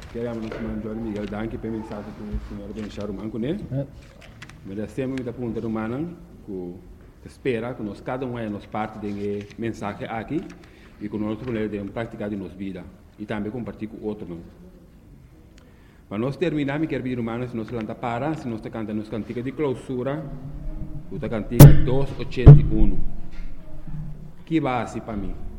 Queremos nos mandar Miguel Danke para mensagem que o senhor Benchar Manco, né? Mas sempre me pergunta humana que espera que nós cada um nos parte de mensagem aqui e que nós podemos praticar em nossa vida e também compartilhar com outros. Para nós terminar, me quero pedir humanos se nós canta para, se nós cantamos nos cantiga de clausura, o cantiga 281. Que base para mim?